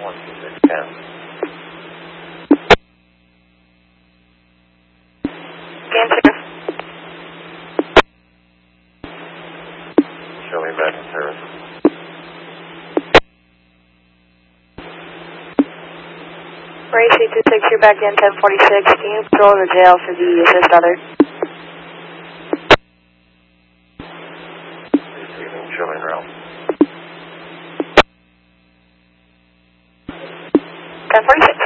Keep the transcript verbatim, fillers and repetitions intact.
one two six ten. Answer. Show me back in service. Ray C two six, you're back in ten forty-six. Can you patrol the jail for the assist other? Receiving, show me route. ten forty-six.